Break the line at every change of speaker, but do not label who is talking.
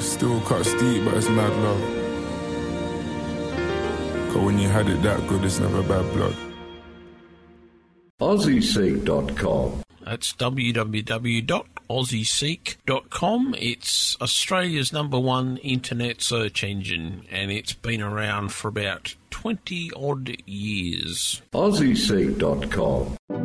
Still cuts deep, but it's mad love. Cause when you had it that good, it's never bad blood.
AussieSeek.com.
That's www.aussieseek.com. It's Australia's #1 internet search engine, and it's been around for about 20-odd years.
AussieSeek.com.